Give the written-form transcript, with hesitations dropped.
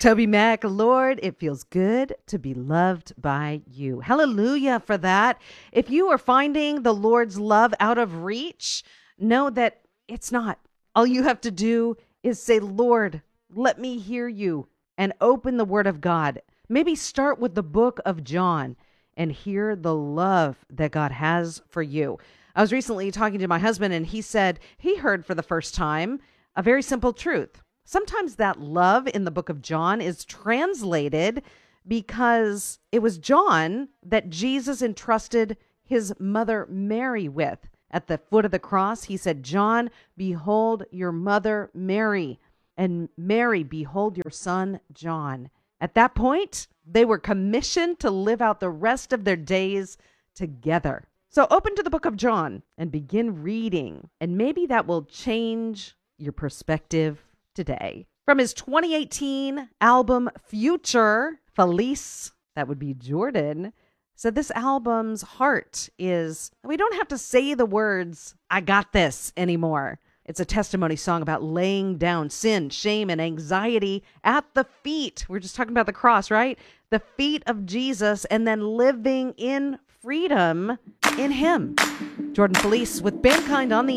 Toby Mac, Lord, it feels good to be loved by you. Hallelujah for that. If you are finding the Lord's love out of reach, know that it's not. All you have to do is say, Lord, let me hear you, and open the Word of God. Maybe start with the book of John and hear the love that God has for you. I was recently talking to my husband, and he said he heard for the first time a very simple truth. Sometimes that love in the book of John is translated because it was John that Jesus entrusted his mother Mary with. At the foot of the cross, he said, John, behold your mother Mary, and Mary, behold your son John. At that point, they were commissioned to live out the rest of their days together. So open to the book of John and begin reading, and maybe that will change your perspective today. From his 2018 album Future, Felice, that would be Jordan, said this album's heart is, we don't have to say the words, I got this anymore. It's a testimony song about laying down sin, shame, and anxiety at the feet. We're just talking about the cross, right? The feet of Jesus, and then living in freedom in him. Jordan Felice with Mankind on the